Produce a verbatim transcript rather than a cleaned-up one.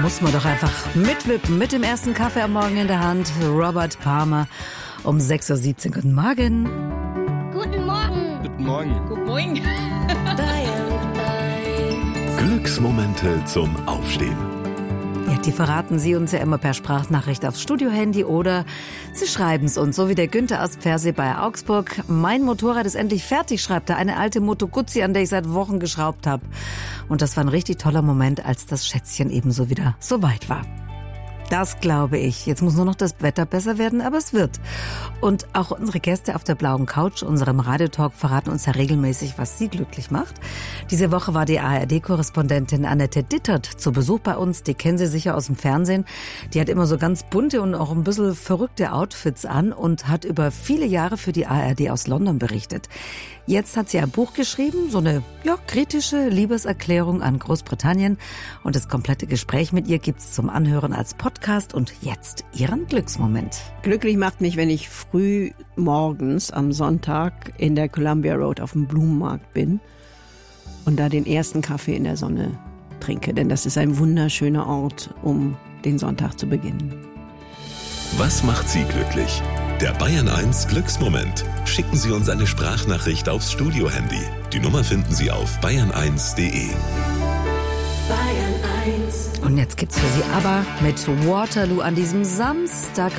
muss man doch einfach mitwippen mit dem ersten Kaffee am Morgen in der Hand. Robert Palmer um sechs Uhr siebzehn. Guten Morgen. Guten Morgen. Guten Morgen. Guten Morgen. Glücksmomente zum Aufstehen. Ja, die verraten Sie uns ja immer per Sprachnachricht aufs Studiohandy oder Sie schreiben es uns, so wie der Günther aus Pfersee bei Augsburg. Mein Motorrad ist endlich fertig, schreibt er. Eine alte Moto Guzzi, an der ich seit Wochen geschraubt habe. Und das war ein richtig toller Moment, als das Schätzchen ebenso wieder so weit war. Das glaube ich. Jetzt muss nur noch das Wetter besser werden, aber es wird. Und auch unsere Gäste auf der blauen Couch, unserem Radiotalk, verraten uns ja regelmäßig, was sie glücklich macht. Diese Woche war die A R D-Korrespondentin Annette Dittert zu Besuch bei uns. Die kennen Sie sicher aus dem Fernsehen. Die hat immer so ganz bunte und auch ein bisschen verrückte Outfits an und hat über viele Jahre für die A R D aus London berichtet. Jetzt hat sie ein Buch geschrieben, so eine ja, kritische Liebeserklärung an Großbritannien. Und das komplette Gespräch mit ihr gibt's zum Anhören als Podcast. Und jetzt Ihren Glücksmoment. Glücklich macht mich, wenn ich früh morgens am Sonntag in der Columbia Road auf dem Blumenmarkt bin und da den ersten Kaffee in der Sonne trinke. Denn das ist ein wunderschöner Ort, um den Sonntag zu beginnen. Was macht Sie glücklich? Der Bayern eins Glücksmoment. Schicken Sie uns eine Sprachnachricht aufs Studiohandy. Die Nummer finden Sie auf bayern eins punkt de. Und jetzt gibt's für Sie aber mit Waterloo an diesem Samstag